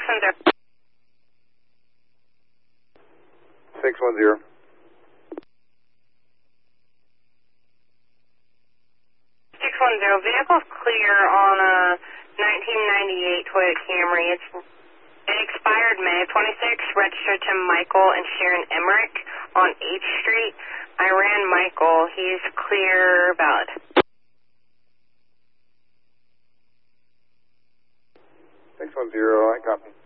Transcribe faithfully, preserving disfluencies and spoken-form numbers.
one zero. six one zero. six one zero. Vehicle's clear on a nineteen ninety-eight Toyota Camry. It's, it expired May twenty-sixth, registered to Michael and Sharon Emmerich on eighth Street. I ran Michael. He's clear, valid. six one zero, I copy.